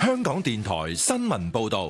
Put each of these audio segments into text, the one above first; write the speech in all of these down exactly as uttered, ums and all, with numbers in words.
香港電台新聞報道。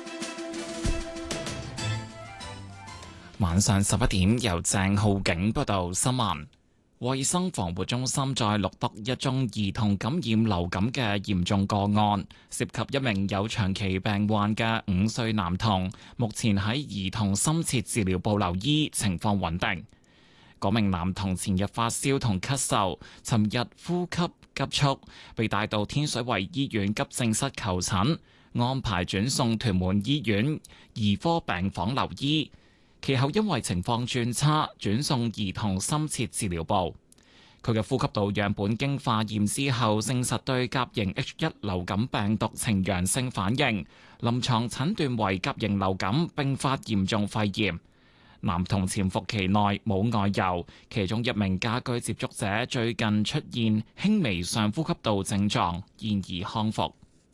晚上十一點，由鄭浩景報道新聞。衛生防護中心再錄得一宗兒童感染流感嘅嚴重個案，涉及一名有長期病患嘅五歲男童，目前喺兒童深切治療部留醫，情況穩定。嗰名男童前日發燒同咳嗽，尋日呼吸急促，被帶到天水圍醫院急症室求診，安排轉送屯門醫院兒科病房留醫。其後因為情況轉差，轉送兒童深切治療部。佢嘅呼吸道樣本經化驗之後，證實對甲型 H 一 流感病毒呈陽性反應，臨床診斷為甲型流感併發嚴重肺炎。男童潛伏期內冇外遊，其中一名家居接觸者最近出現輕微上呼吸道症狀，現已康復。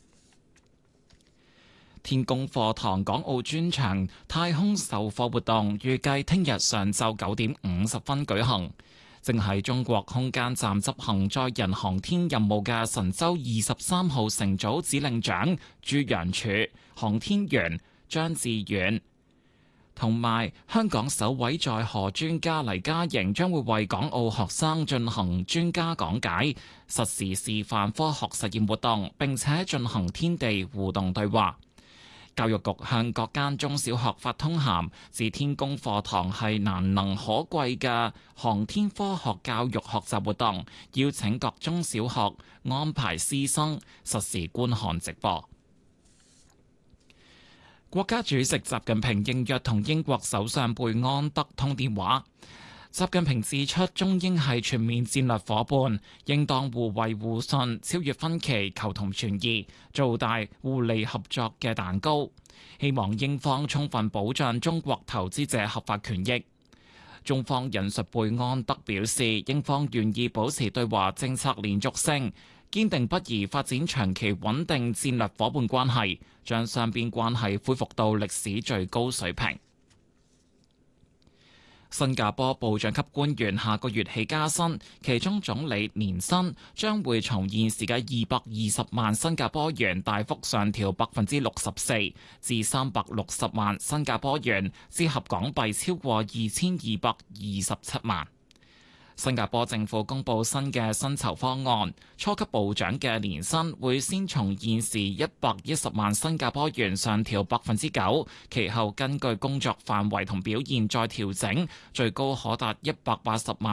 天宮課堂港澳專場太空授課活動預計聽日上晝九點五十分舉行。正喺中國空間站執行載人航天任務嘅神舟二十三號乘組指令長朱楊柱、航天員張志遠同埋香港首位載荷專家黎嘉瑩將會為港澳學生進行專家講解、實時示範科學實驗活動，並且進行天地互動對話。教育局向各間中小學發通函，指天宮課堂係難能可貴嘅航天科學教育學習活動，邀請各中小學安排師生實時觀看直播。國家主席習近平應約同英國首相貝安德通電話。習近平指出，中英係全面戰略夥伴，應當互惠互信，超越分歧，求同存異，做大互利合作嘅蛋糕。希望英方充分保障中國投資者合法權益。中方引述貝安德表示，英方願意保持對華政策連續性，堅定不移發展長期穩定戰略夥伴關係，將雙邊關係恢復到歷史最高水平。新加坡部長級官員下個月起加薪，其中總理年薪將會從現時嘅二百二十萬新加坡元大幅上調百分之六十四至三百六十萬新加坡元，折合港幣超過二千二百二十七萬。新加坡政府公布新嘅薪酬方案，初級部長嘅年薪會先從現時一百一十萬新加坡元上調百分之九，其後根據工作範圍同表現再調整，最高可達一百八十萬。